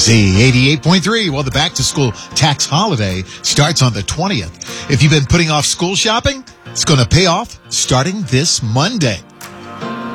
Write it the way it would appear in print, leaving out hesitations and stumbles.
Z88.3. Well, the back-to-school tax holiday starts on the 20th. If you've been putting off school shopping, it's going to pay off starting this Monday.